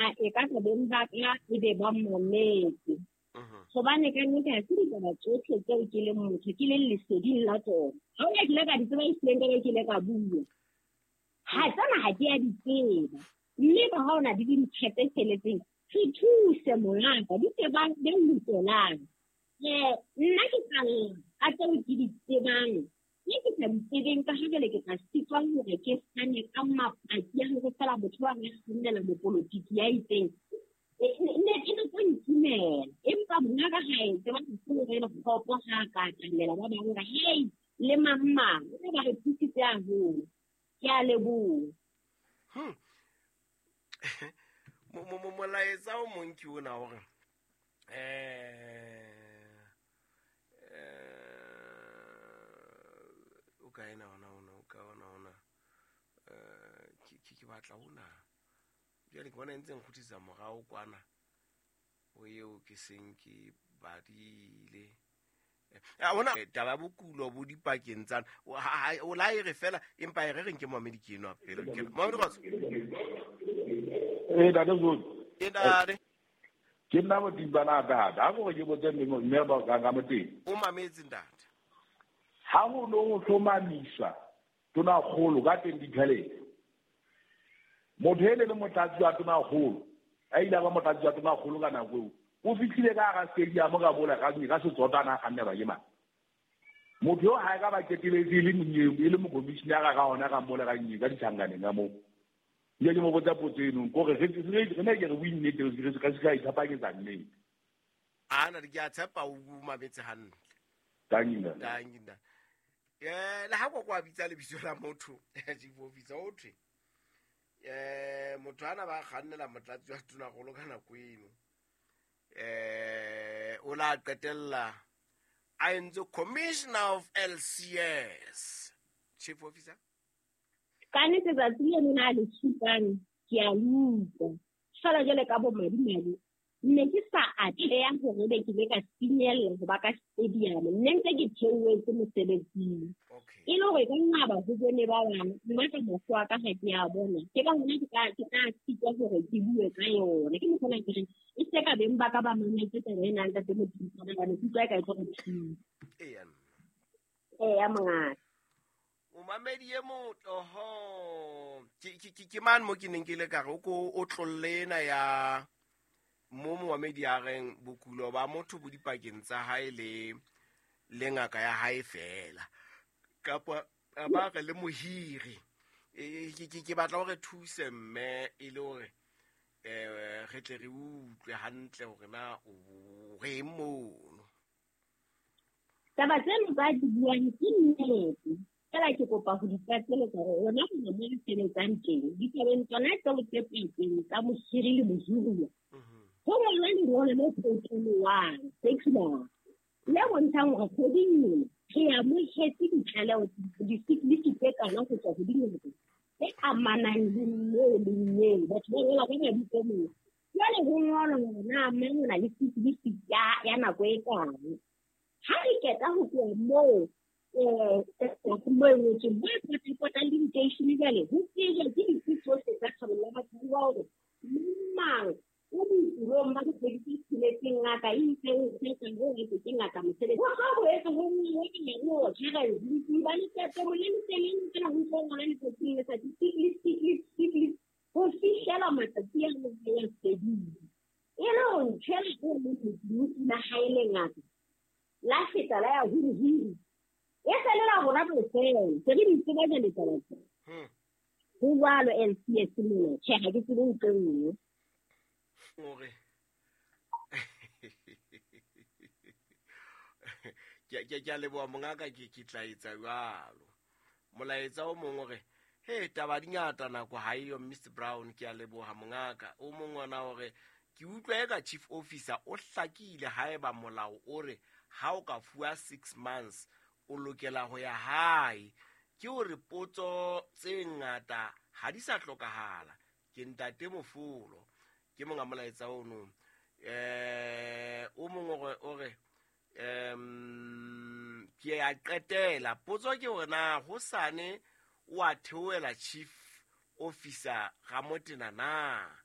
e ka tla beng ba ka e be ba monetse gobane ka nnete ga se ditaba tsotlhe tseo ke le motho ke le leseding la tsona ga o ya kile ka di tseba e sileng ka kile ka bua ga tsona ga ke ya di tseba mme ba ga o na di dintlha tse feletseng se thuse mongaka di tsebang le lokelang nna ke tsalla ka tseo ke di tsebang ke sa di tsebeng ka gabele ke tla sitswang gore ke sane ka mapaki a gore fela motho wa ga nnela mo politiki ya itseng ne ke no kontimela empa mongaka ga e tseba go re le khopo ga ka tlela ba bang ga hey le mamma re ba re thusitse a go ke a leboga molaetsa o mong ke ona gore o ka ena ona ke batla ona jale ke bona ntse nkgothisa morao kwana o eo ke seng ke badile bona taba bokulo bo dipakeng tsana o la e re fela empa e re reng ke moamedi ke eno pele moamedi kgotsa dade good dade ke nna motimbana dada a gore ke botse mme ba ka moteng o mametse ntate ha go no hlomamisa tona kgolo ka teng dithelete motho ele le motlatsi wa tona kgolo a ile ba motlatsi wa tona kgolo ka nako o fitlhile ka ga stadium ka bola ka se tsotana ga nne ba ke mang motho yo ha ka ba keteletse le monyeng e le mo commissioner ga ona ka mola ka nyi ka dithanganeng ga mo ye ke mo botsa potseno go re ne ke re winne te re ka se ka ithapaketsa nne ana di ya tshepa o mametse hantle tangina le ha kwa bitsa le bitso la motho chief officer o thwe motho ana ba gannela motlatsi wa tona go loka nako eno o la qetella a entse commissioner of LCS chief officer ka nnete tsatsi le nna le tshupane ke a lutsa fela jale ka bo madi ne ke sa atleya gore be ke le ka sinyella go ba ka stadium nne ntse ke theoetse mosebetsing e le gore ka ngaba go bone ba bana nna ka moso wa ka ga ke a bona ke ka gona ke ka sitwa gore ke bue ka yone ke motho ke re e se ka beng ba ka ba mametse tsela e nang ka tse motho ba bana ke tla ka e tlo go ya mongata o mamedi ye motho ke man mo ke neng ke le ka re o tlollena ya mo moamedi a reng bokulo ba motho bo dipakeng tsa hae le ngaka ya hae fela kapa ba re le mohiri ke batla gore thuse mme e le gore re tle re utlwe hantle gore na o re mono taba tseno ba di buang ke nnete fela ke kopa go dipatseletsa gore yona go mo le sebetsang teng di tabeng tsona tse o tse petseng tsa mohiri le mohiriwa go ngwana le role mo potoloang sexual le bontshang gore kgoding ke ya mo hetse ditlhaleo di kana go tswa go dingwe e amanang le nneng batho ba rela ka mabitso mo jale go ngwana gore na mme o na le siki ya nako e kang ha re keta go tswa mo mo ngotse mo potang limitation jale go tsega ke ditso tse tsa tsholla batho ba gore mang o bua ba go tsheletseng ngaka e itseng se go re ke ngaka mosebetsi wa go etsa go nngwe ke go tshega di ba le tse mo le tseleng ke go go ngwana le tsela sa di go fishela matsatsi a go ya sedidi e le go ntshela go mo na haile ngaka la feta la ya huru e sele la go raba tsela se di tseba le tsela go walo LCS mo tshega ke tsebeng tsengwe gore ke a leboa mongaka ke tla etsa jalo molaetsa o mongwe gore he taba dingata nako ha iyo Mr Brown ke a leboha mongaka o mongwe ona gore ke utlwa ka chief officer o hlakile haeba molao o re ha o ka fuwa 6 months o lokela go ya hae ke gore potso tse ngata ha di sa hlokahala ke ntate mofolo ke monga molaetsa ono o mongwe ore ke a qetela potso ke gore na go sane o a theoela chief officer ga motena na